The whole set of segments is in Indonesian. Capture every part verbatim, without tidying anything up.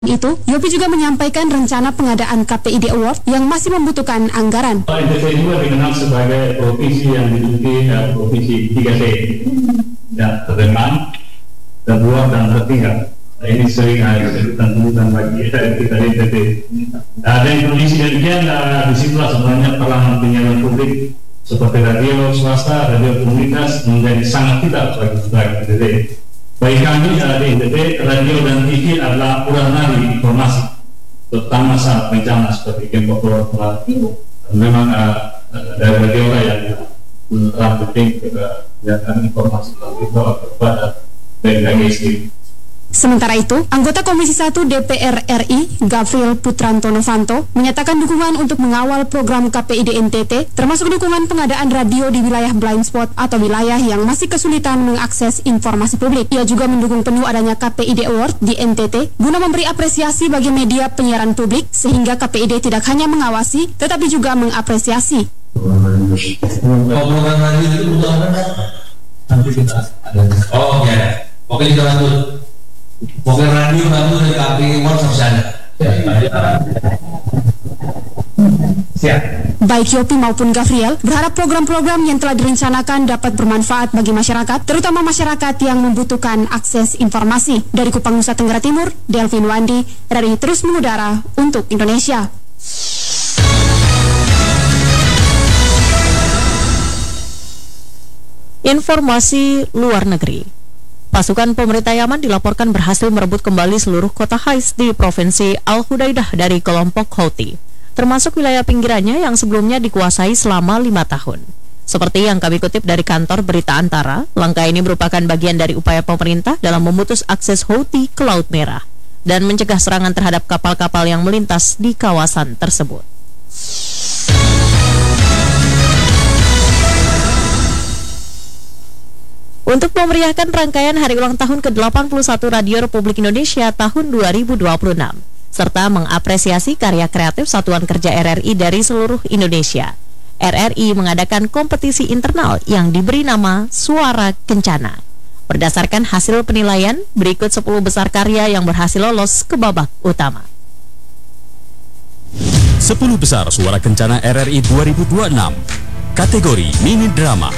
Itu, Yopi juga menyampaikan rencana pengadaan K P I D Award yang masih membutuhkan anggaran. N T T juga dikenal sebagai provinsi yang diduduki uh, provinsi tiga T, ya, terdepan, terluar, dan tertinggal. Nah, ini sering ada tuntutan bagi kita di N T T. Nah, dan kondisi demikian, uh, disitulah sebenarnya peranan penyiaran publik seperti radio swasta, radio komunitas menjadi sangat vital bagi N T T. Bagi kami di N T T, radio dan T V adalah ulang nadi informasi, terutama saat bencana seperti gempa keluar itu. Memang uh, dari radio lah yang sangat penting juga menyampaikan informasi kepada B M K G. Sementara itu, anggota Komisi satu D P R R I, Gavril Putranto Novanto, menyatakan dukungan untuk mengawal program K P I D N T T, termasuk dukungan pengadaan radio di wilayah blind spot atau wilayah yang masih kesulitan mengakses informasi publik. Ia juga mendukung penuh adanya K P I D Award di N T T, guna memberi apresiasi bagi media penyiaran publik, sehingga K P I D tidak hanya mengawasi, tetapi juga mengapresiasi. Program radio itu butuh apa? Nanti kita ada. Oh ya, oke kita lanjut. Pokoknya radio kamu dari K P I Award harus ada. Siap. Baik Yopi maupun Gavril berharap program-program yang telah direncanakan dapat bermanfaat bagi masyarakat, terutama masyarakat yang membutuhkan akses informasi. Dari Kupang, Nusa Tenggara Timur, Delvin Wandi, R R I terus mengudara untuk Indonesia. Informasi luar negeri. Pasukan pemerintah Yaman dilaporkan berhasil merebut kembali seluruh kota Hais di Provinsi Al-Hudaidah dari kelompok Houthi, termasuk wilayah pinggirannya yang sebelumnya dikuasai selama lima tahun. Seperti yang kami kutip dari kantor berita Antara, langkah ini merupakan bagian dari upaya pemerintah dalam memutus akses Houthi ke Laut Merah dan mencegah serangan terhadap kapal-kapal yang melintas di kawasan tersebut. Untuk memeriahkan rangkaian hari ulang tahun ke delapan puluh satu Radio Republik Indonesia tahun dua ribu dua puluh enam, serta mengapresiasi karya kreatif Satuan Kerja R R I dari seluruh Indonesia, R R I mengadakan kompetisi internal yang diberi nama Suara Kencana. Berdasarkan hasil penilaian, berikut sepuluh besar karya yang berhasil lolos ke babak utama. sepuluh besar Suara Kencana R R I dua ribu dua puluh enam. Kategori Mini Drama.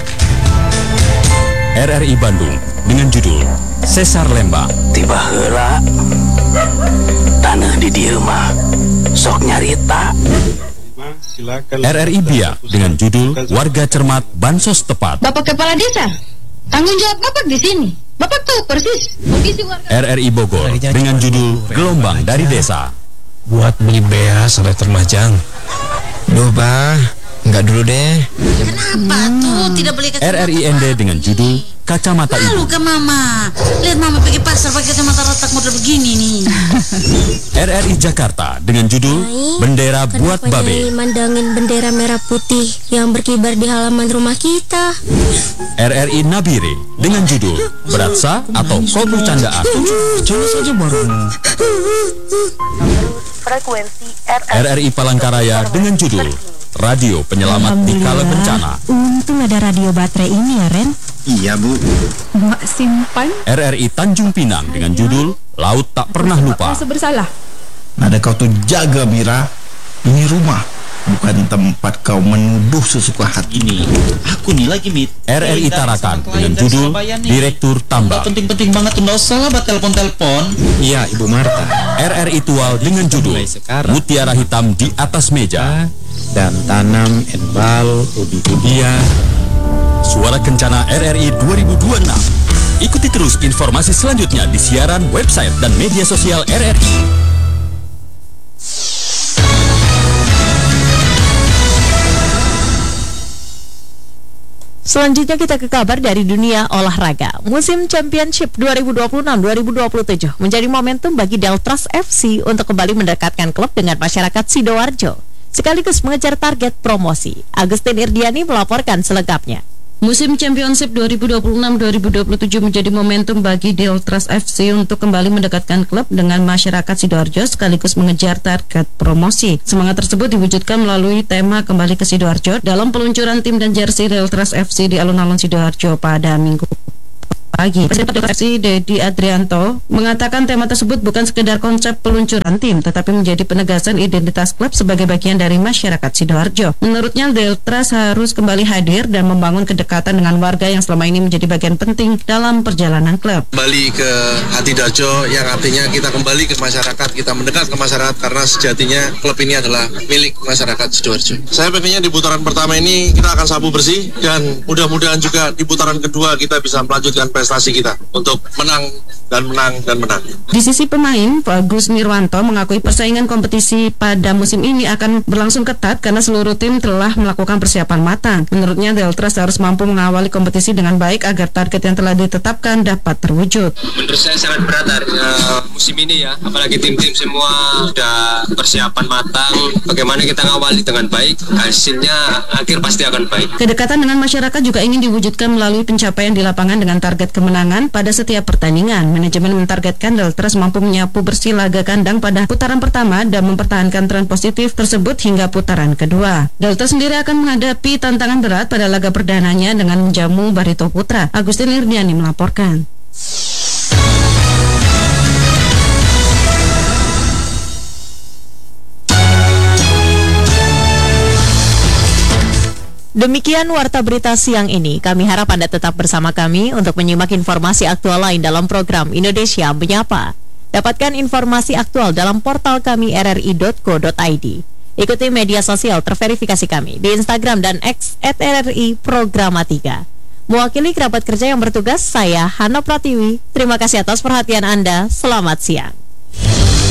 R R I Bandung dengan judul Sesar Lembang. Tiba heula tanah di dieu mah sok nyarita. R R I Biak dengan judul Warga Cermat Bansos Tepat. Bapak Kepala Desa, tanggung jawab Bapak di sini. Bapak tahu persis kondisi warga. R R I Bogor dengan judul Gelombang dari Desa. Buat beli bea sampai termajang. Duh, Bah. Enggak dulu deh. Kenapa tuh tidak beli kacamata? R R I N D dengan judul Kacamata Ibu. Malu ke Mama. Lihat Mama pergi pasar pakai kacamata retak model begini nih. R R I Jakarta dengan judul Nyai, Bendera Buat Babe. Nyai mandangin bendera merah putih yang berkibar di halaman rumah kita. R R I Nabire dengan judul Beratsa atau Kau Bercandaan. Jelas saja baru. Frekuensi R R I Palangkaraya dengan judul Radio Penyelamat di Kala Bencana. Untung ada radio baterai ini ya, Ren. Iya, Bu. Mak simpan. R R I Tanjung Pinang dengan judul Laut Tak Pernah Lupa. Rasa bersalah. Ada kau tuh jaga, Mira. Ini rumah, bukan tempat kau menuduh sesuka hati. Ini, aku nih lagi, Mit. R R I Tarakan dengan judul Direktur Tambah. Penting-penting banget tuh, nggak usah lah buat telepon-telepon. Iya, Ibu Marta. R R I Tual dengan judul Mutiara Hitam di Atas Meja. Dan tanam enbal ubi-ubian. Suara Kencana R R I dua ribu dua puluh enam. Ikuti terus informasi selanjutnya di siaran, website, dan media sosial R R I. Selanjutnya kita ke kabar dari dunia olahraga. Musim Championship dua ribu dua puluh enam dua ribu dua puluh tujuh menjadi momentum bagi Deltras F C untuk kembali mendekatkan klub dengan masyarakat Sidoarjo, sekaligus mengejar target promosi. Agustin Irdiani melaporkan selengkapnya. Musim Championship dua ribu dua puluh enam dua ribu dua puluh tujuh menjadi momentum bagi Deltras F C untuk kembali mendekatkan klub dengan masyarakat Sidoarjo sekaligus mengejar target promosi. Semangat tersebut diwujudkan melalui tema Kembali ke Sidoarjo dalam peluncuran tim dan jersey Deltras F C di alun-alun Sidoarjo pada Minggu pagi. Presiden Deltras F C Dedi Adrianto mengatakan tema tersebut bukan sekedar konsep peluncuran tim, tetapi menjadi penegasan identitas klub sebagai bagian dari masyarakat Sidoarjo. Menurutnya, Deltras harus kembali hadir dan membangun kedekatan dengan warga yang selama ini menjadi bagian penting dalam perjalanan klub. Kembali ke hati Darjo yang artinya kita kembali ke masyarakat, kita mendekat ke masyarakat karena sejatinya klub ini adalah milik masyarakat Sidoarjo. Saya pengennya di putaran pertama ini kita akan sapu bersih dan mudah-mudahan juga di putaran kedua kita bisa melanjutkan prestasi kita untuk menang dan menang dan menang. Di sisi pemain, Gus Nirwanto mengakui persaingan kompetisi pada musim ini akan berlangsung ketat karena seluruh tim telah melakukan persiapan matang. Menurutnya, Deltras harus mampu mengawali kompetisi dengan baik agar target yang telah ditetapkan dapat terwujud. Menurut saya sangat berat uh, musim ini ya, apalagi tim-tim semua sudah persiapan matang. Bagaimana kita ngawali dengan baik, hasilnya akhir pasti akan baik. Kedekatan dengan masyarakat juga ingin diwujudkan melalui pencapaian di lapangan dengan target kemenangan pada setiap pertandingan. Manajemen mentargetkan Deltras mampu menyapu bersih laga kandang pada putaran pertama dan mempertahankan tren positif tersebut hingga putaran kedua. Deltras sendiri akan menghadapi tantangan berat pada laga perdananya dengan menjamu Barito Putra. Agustin Irdiani melaporkan. Demikian Warta Berita siang ini. Kami harap Anda tetap bersama kami untuk menyimak informasi aktual lain dalam program Indonesia Menyapa. Dapatkan informasi aktual dalam portal kami r r i dot co dot i d. Ikuti media sosial terverifikasi kami di Instagram dan X at r r i programatika. Mewakili kerabat kerja yang bertugas, saya Hana Pratiwi. Terima kasih atas perhatian Anda. Selamat siang.